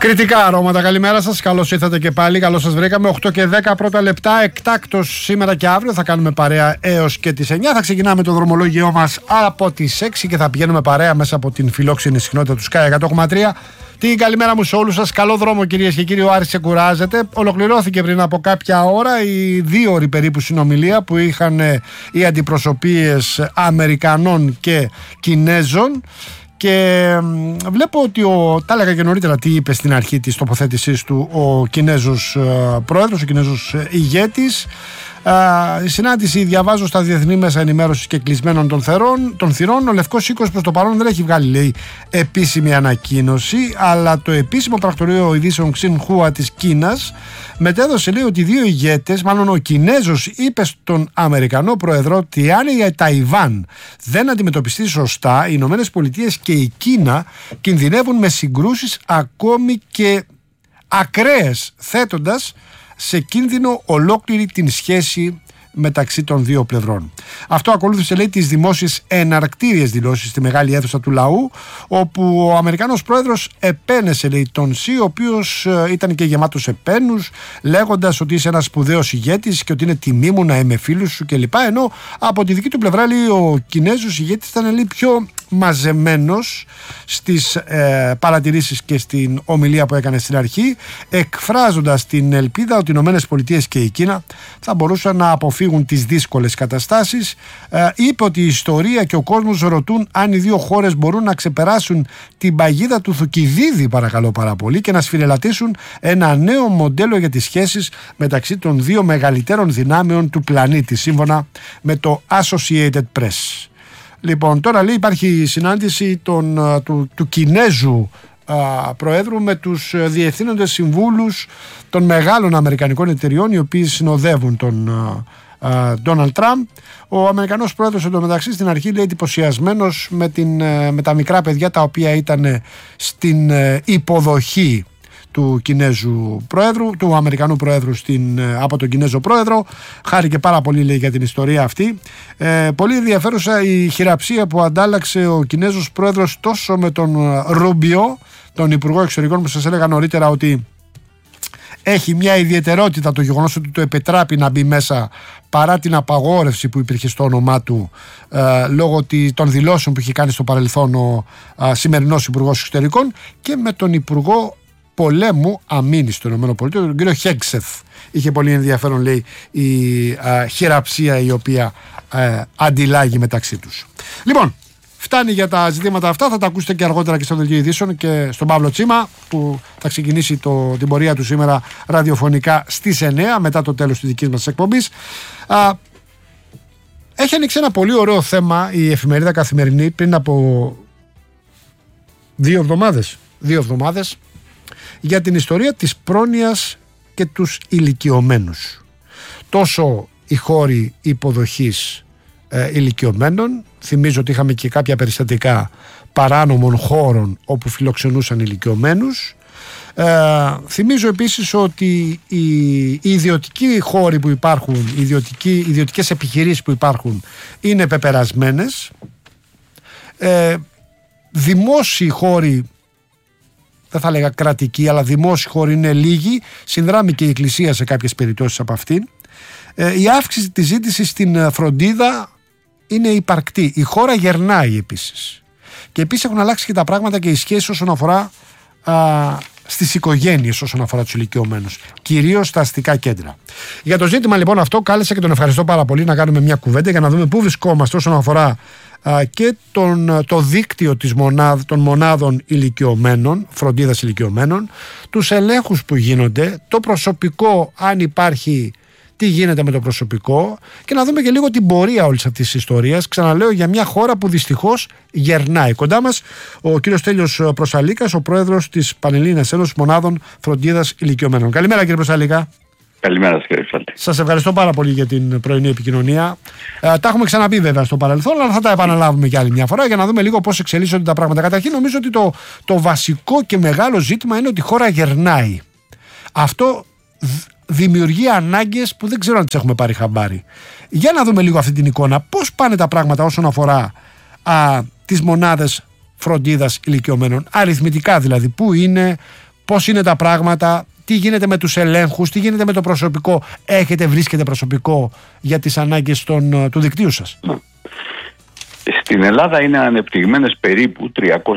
Κριτικά αρώματα, καλημέρα σας. Καλώς ήρθατε και πάλι. Καλώς σας βρήκαμε. 8 και 10 πρώτα λεπτά. Εκτάκτως σήμερα και αύριο θα κάνουμε παρέα έως και τις 9. Θα ξεκινάμε το δρομολόγιό μας από τις 6 και θα πηγαίνουμε παρέα μέσα από την φιλόξενη συχνότητα του Sky 100,3. Την καλημέρα μου σε όλους σας. Καλό δρόμο, κυρίες και κύριοι. Ο Άρης ξεκουράζεται. Ολοκληρώθηκε πριν από κάποια ώρα η 2ωρη περίπου συνομιλία που είχαν οι αντιπροσωπείες Αμερικανών και Κινέζων. Και βλέπω ότι τα έλεγα και νωρίτερα τι είπε στην αρχή της τοποθέτησής του ο Κινέζος πρόεδρος, ο Κινέζος ηγέτης. Η συνάντηση, διαβάζω στα διεθνή μέσα ενημέρωσης και κλεισμένων των θυρών. Ο Λευκός Οίκος προς το παρόν δεν έχει βγάλει, λέει, επίσημη ανακοίνωση, αλλά το επίσημο πρακτορείο ειδήσεων Xinhua της Κίνας μετέδωσε, λέει, ότι οι δύο ηγέτες, μάλλον ο Κινέζος, είπε στον Αμερικανό πρόεδρο ότι αν η Ταϊβάν δεν αντιμετωπιστεί σωστά, οι Ηνωμένες Πολιτείες και η Κίνα κινδυνεύουν με συγκρούσεις ακόμη και ακραίες, θέτοντας σε κίνδυνο ολόκληρη την σχέση μεταξύ των δύο πλευρών. Αυτό ακολούθησε, λέει, τις δημόσιες εναρκτήριες δηλώσεις στη μεγάλη αίθουσα του λαού, όπου ο Αμερικανός πρόεδρος επένεσε, λέει, τον Σι, ο οποίος ήταν και γεμάτος επένους, λέγοντας ότι είσαι ένας σπουδαίος ηγέτης και ότι είναι τιμή μου να είμαι φίλος σου κλπ. Ενώ από τη δική του πλευρά, λέει, ο Κινέζος ηγέτης ήταν, λέει, πιο μαζεμένος στις παρατηρήσεις και στην ομιλία που έκανε στην αρχή, εκφράζοντας την ελπίδα ότι οι Ηνωμένες Πολιτείες και η Κίνα θα μπορούσαν να αποφύγουν τις δύσκολες καταστάσεις. Είπε ότι η ιστορία και ο κόσμος ρωτούν αν οι δύο χώρες μπορούν να ξεπεράσουν την παγίδα του Θουκυδίδη, παρακαλώ πάρα πολύ, και να σφυριλατήσουν ένα νέο μοντέλο για τις σχέσεις μεταξύ των δύο μεγαλύτερων δυνάμεων του πλανήτη, σύμφωνα με το Associated Press. Λοιπόν, τώρα, λέει, υπάρχει συνάντηση του Κινέζου Προέδρου με τους διευθύνοντες συμβούλους των μεγάλων αμερικανικών εταιριών, οι οποίοι συνοδεύουν τον Ντόναλντ Τραμπ. Ο Αμερικανός Πρόεδρος, εντωμεταξύ, στην αρχή, λέει, εντυπωσιασμένος με τα μικρά παιδιά τα οποία ήταν στην υποδοχή του Κινέζου Πρόεδρου, του Αμερικανού Πρόεδρου από τον Κινέζο Πρόεδρο. Χάρηκε πάρα πολύ, λέει, για την ιστορία αυτή. Πολύ ενδιαφέρουσα η χειραψία που αντάλλαξε ο Κινέζος Πρόεδρος τόσο με τον Ρούμπιο, τον Υπουργό Εξωτερικών, που σας έλεγα νωρίτερα ότι έχει μια ιδιαιτερότητα το γεγονός ότι του επιτράπει να μπει μέσα παρά την απαγόρευση που υπήρχε στο όνομά του λόγω των δηλώσεων που είχε κάνει στο παρελθόν ο σημερινός Υπουργός Εξωτερικών, και με τον Υπουργό Πολέμου Αμήνης των ΗΠΑ, τον κύριο Χέγκσεθ. Είχε πολύ ενδιαφέρον, λέει, η χειραψία η οποία αντιλάγει μεταξύ τους. Λοιπόν, φτάνει για τα ζητήματα αυτά. Θα τα ακούσετε και αργότερα και στο Δελτίο Ειδήσεων και στον Παύλο Τσίμα, που θα ξεκινήσει την πορεία του σήμερα ραδιοφωνικά στις 9 μετά το τέλος της δικής μας εκπομπής. Έχει ανοίξει ένα πολύ ωραίο θέμα η εφημερίδα Καθημερινή πριν από 2 εβδομάδες για την ιστορία της πρόνοιας και τους ηλικιωμένους. Τόσο οι χώροι υποδοχής ηλικιωμένων, θυμίζω ότι είχαμε και κάποια περιστατικά παράνομων χώρων όπου φιλοξενούσαν ηλικιωμένους. Θυμίζω επίσης ότι οι ιδιωτικοί χώροι που υπάρχουν, οι ιδιωτικές επιχειρήσεις που υπάρχουν είναι πεπερασμένες. Δημόσιοι χώροι, δεν θα λέγα κρατικοί, αλλά δημόσιοι χώροι είναι λίγοι. Συνδράμει και η Εκκλησία σε κάποιες περιπτώσεις από αυτήν. Η αύξηση της ζήτησης στην φροντίδα είναι υπαρκτή. Η χώρα γερνάει επίσης. Και επίσης έχουν αλλάξει και τα πράγματα και οι σχέσεις όσον αφορά στις οικογένειες, όσον αφορά τους ηλικιωμένους, κυρίως στα αστικά κέντρα. Για το ζήτημα, λοιπόν, αυτό κάλεσα και τον ευχαριστώ πάρα πολύ να κάνουμε μια κουβέντα για να δούμε πού βρισκόμαστε όσον αφορά και το δίκτυο των μονάδων ηλικιωμένων, φροντίδας ηλικιωμένων, τους ελέγχους που γίνονται, το προσωπικό, αν υπάρχει, τι γίνεται με το προσωπικό, και να δούμε και λίγο την πορεία όλης αυτής της ιστορίας. Ξαναλέω, για μια χώρα που δυστυχώς γερνάει. Κοντά μας ο κύριος Στέλιος Προσαλίκας, ο πρόεδρος της Πανελλήνιας Ένωσης Μονάδων Φροντίδας Ηλικιωμένων. Καλημέρα, κύριε Προσαλίκα. Καλημέρα σας, κύριε Ψάλτη. Σας ευχαριστώ πάρα πολύ για την πρωινή επικοινωνία. Τα έχουμε ξαναπεί βέβαια στο παρελθόν, αλλά θα τα επαναλάβουμε κι άλλη μια φορά για να δούμε λίγο πώς εξελίσσονται τα πράγματα. Καταρχήν, νομίζω ότι το βασικό και μεγάλο ζήτημα είναι ότι η χώρα γερνάει. Αυτό δημιουργεί ανάγκες που δεν ξέρω αν τις έχουμε πάρει χαμπάρι. Για να δούμε λίγο αυτή την εικόνα. Πώς πάνε τα πράγματα όσον αφορά τις μονάδες φροντίδας ηλικιωμένων, αριθμητικά δηλαδή, πού είναι, πώς είναι τα πράγματα, τι γίνεται με τους ελέγχους, τι γίνεται με το προσωπικό? Βρίσκετε προσωπικό για τις ανάγκες του δικτύου σας? Στην Ελλάδα είναι ανεπτυγμένες περίπου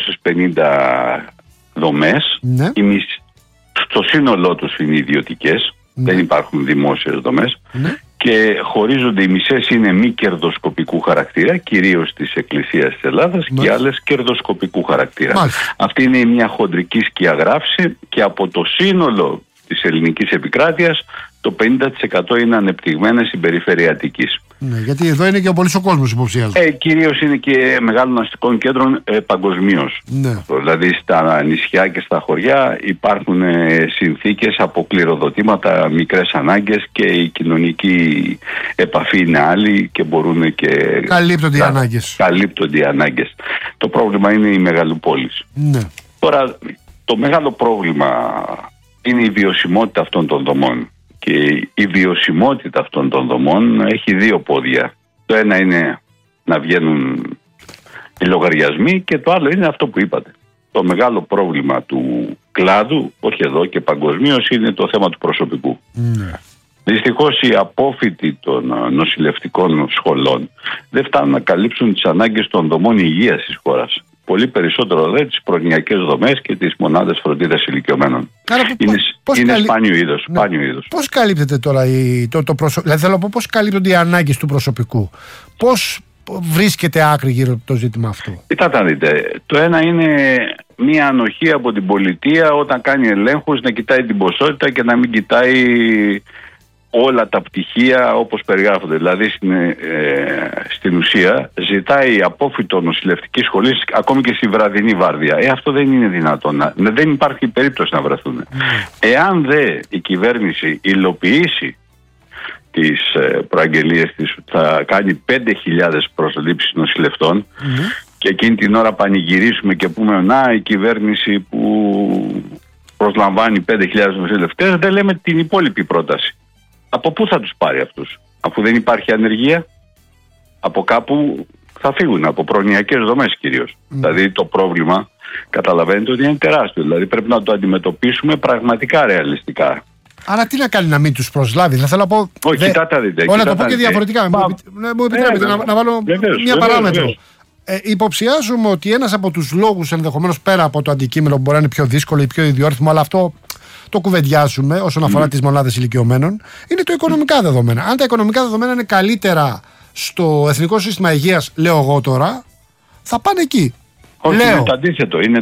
350 δομές. Ναι. Στο σύνολό τους είναι ιδιωτικές, δεν υπάρχουν δημόσιες δομές. Ναι. Και χωρίζονται, οι μισές είναι μη κερδοσκοπικού χαρακτήρα, κυρίως της Εκκλησίας της Ελλάδας, και άλλες κερδοσκοπικού χαρακτήρα. Αυτή είναι μια χοντρική σκιαγράφηση, και από το σύνολο της ελληνικής επικράτειας το 50% είναι ανεπτυγμένες στην περιφέρεια Αττικής. Ναι, γιατί εδώ είναι και πολύ ο κόσμος υποψιάζεται. Κυρίως είναι και μεγάλων αστικών κέντρων παγκοσμίως. Ναι. Δηλαδή στα νησιά και στα χωριά υπάρχουν συνθήκες από κληροδοτήματα, μικρές ανάγκες, και η κοινωνική επαφή είναι άλλη και μπορούν και καλύπτονται οι ανάγκες. Το πρόβλημα είναι οι μεγαλοπόλεις. Ναι. Τώρα το μεγάλο πρόβλημα είναι η βιωσιμότητα αυτών των δομών. Και η βιωσιμότητα αυτών των δομών έχει δύο πόδια. Το ένα είναι να βγαίνουν οι λογαριασμοί, και το άλλο είναι αυτό που είπατε. Το μεγάλο πρόβλημα του κλάδου, όχι εδώ και παγκοσμίως, είναι το θέμα του προσωπικού. Ναι. Δυστυχώς οι απόφοιτοι των νοσηλευτικών σχολών δεν φτάνουν να καλύψουν τις ανάγκες των δομών υγείας της χώρας. Πολύ περισσότερο δε τις προνοιακές δομές και τις μονάδες φροντίδας ηλικιωμένων. Είναι σπάνιο είδος. Πώς καλύπτεται τώρα το προσωπικό? Δηλαδή θέλω να πω, πώς καλύπτονται οι ανάγκες του προσωπικού? Πώς βρίσκεται άκρη γύρω από το ζήτημα αυτό? Κοιτάτε να δείτε. Το ένα είναι μία ανοχή από την πολιτεία όταν κάνει ελέγχους, να κοιτάει την ποσότητα και να μην κοιτάει όλα τα πτυχία όπως περιγράφονται. Δηλαδή στην ουσία ζητάει απόφοιτο νοσηλευτική σχολή ακόμη και στη βραδινή βάρδια. Αυτό δεν είναι δυνατόν. Δεν υπάρχει περίπτωση να βρεθούν. Εάν η κυβέρνηση υλοποιήσει τις προαγγελίες της, θα κάνει 5.000 προσλήψεις νοσηλευτών, και εκείνη την ώρα πανηγυρίσουμε και πούμε να, η κυβέρνηση που προσλαμβάνει 5.000 νοσηλευτές, δεν λέμε την υπόλοιπη πρόταση. Από πού θα τους πάρει αυτούς? Αφού δεν υπάρχει ανεργία, από κάπου θα φύγουν, από προνοιακές δομές κυρίως. Δηλαδή το πρόβλημα, καταλαβαίνετε ότι είναι τεράστιο. Δηλαδή πρέπει να το αντιμετωπίσουμε πραγματικά ρεαλιστικά. Άρα τι να κάνει να μην τους προσλάβει? Θα θέλω να πω. Όχι, κοιτάτε δείτε. Να το πω και διαφορετικά. Μου επιτρέπετε να βάλω μια παράμετρο. Υποψιάζουμε ότι ένας από τους λόγους, ενδεχομένως πέρα από το αντικείμενο που μπορεί να είναι πιο δύσκολο ή πιο ιδιόρυθμο, αλλά αυτό το κουβεντιάζουμε όσον αφορά τις μονάδες ηλικιωμένων, είναι το οικονομικά δεδομένα. Αν τα οικονομικά δεδομένα είναι καλύτερα στο Εθνικό Σύστημα Υγείας, λέω εγώ τώρα, θα πάνε εκεί. Όχι, είναι το αντίθετο. Είναι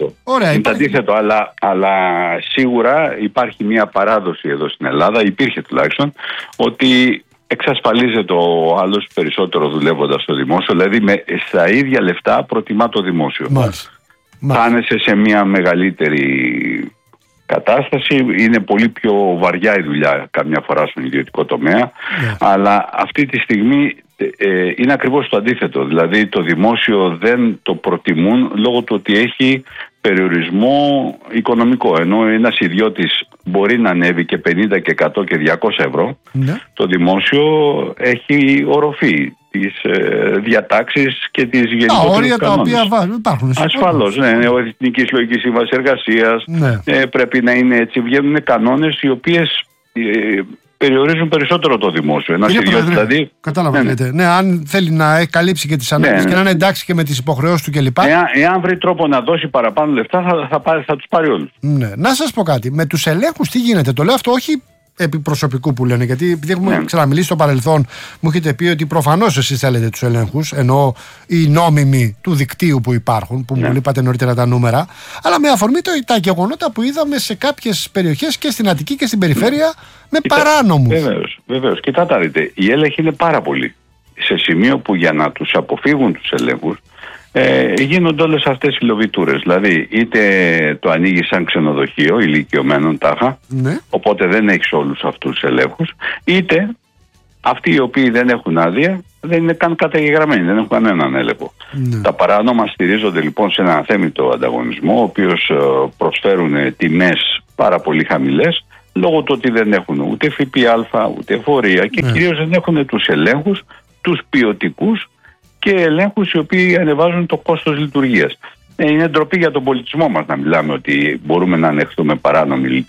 το αντίθετο, αλλά σίγουρα υπάρχει μια παράδοση εδώ στην Ελλάδα, υπήρχε τουλάχιστον, ότι εξασφαλίζεται ο άλλος περισσότερο δουλεύοντας στο δημόσιο, δηλαδή στα ίδια λεφτά προτιμά το δημόσιο. Χάνεσαι σε μια μεγαλύτερη κατάσταση, είναι πολύ πιο βαριά η δουλειά καμιά φορά στον ιδιωτικό τομέα, αλλά αυτή τη στιγμή είναι ακριβώς το αντίθετο. Δηλαδή το δημόσιο δεν το προτιμούν λόγω του ότι έχει περιορισμό οικονομικό, ενώ ένας ιδιώτης μπορεί να ανέβει και 50 και 100 και 200 ευρώ, το δημόσιο έχει οροφή τις διατάξεις και τις γενικότερες κανόνες. Τα όρια τα οποία υπάρχουν. Ασφαλώς, ο Εθνική Συλλογική Σύμβαση Εργασίας πρέπει να είναι έτσι. Βγαίνουν κανόνες οι οποίες περιορίζουν περισσότερο το δημόσιο. Δηλαδή, κατάλαβα. Ναι, αν θέλει να καλύψει και τις ανάγκες και να είναι εντάξει και με τις υποχρεώσεις του κλπ. Εάν βρει τρόπο να δώσει παραπάνω λεφτά, θα τους πάρει όλους. Ναι. Να σας πω κάτι. Με τους ελέγχους τι γίνεται? Το λέω αυτό όχι επί προσωπικού που λένε, γιατί επειδή έχουμε ξαναμιλήσει στο παρελθόν, μου έχετε πει ότι προφανώς εσείς θέλετε τους ελέγχους, ενώ οι νόμιμοι του δικτύου που υπάρχουν, που μου είπατε νωρίτερα τα νούμερα, αλλά με αφορμή τα γεγονότα που είδαμε σε κάποιες περιοχές και στην Αττική και στην περιφέρεια με παράνομους. Βεβαίως. Κοιτάτε, δείτε, οι έλεγχοι είναι πάρα πολλοί. Σε σημείο που για να τους αποφύγουν τους ελέγχους γίνονται όλες αυτές οι λοβιτούρες. Δηλαδή είτε το ανοίγει σαν ξενοδοχείο ηλικιωμένων τάχα, οπότε δεν έχεις όλους αυτούς τους ελέγχους, είτε αυτοί οι οποίοι δεν έχουν άδεια δεν είναι καν καταγεγραμμένοι, δεν έχουν κανέναν έλεγχο. Τα παράνομα στηρίζονται λοιπόν σε ένα αθέμητο ανταγωνισμό, ο οποίος προσφέρουν τιμές πάρα πολύ χαμηλές, λόγω του ότι δεν έχουν ούτε ΦΠΑ ούτε φορεία και κυρίως δεν έχουν τους ελέγχους, τους ποιοτικούς και ελέγχους οι οποίοι ανεβάζουν το κόστος λειτουργίας. Είναι ντροπή για τον πολιτισμό μας να μιλάμε ότι μπορούμε να ανεχθούμε παράνομη